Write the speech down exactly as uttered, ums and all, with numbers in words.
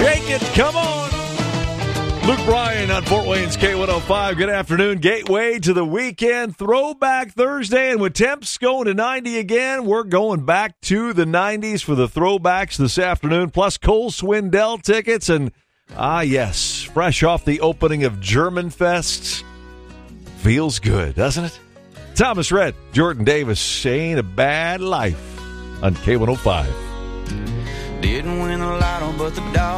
Shake it. Come on. Luke Bryan on Fort Wayne's K one oh five. Good afternoon. Gateway to the weekend. Throwback Thursday. And with temps going to ninety again, we're going back to the nineties for the throwbacks this afternoon. Plus Cole Swindell tickets. And, ah, yes, fresh off the opening of German Fest. Feels good, doesn't it? Thomas Rhett, Jordan Davis, ain't a bad life on K one oh five. Didn't win the lotto, but the dog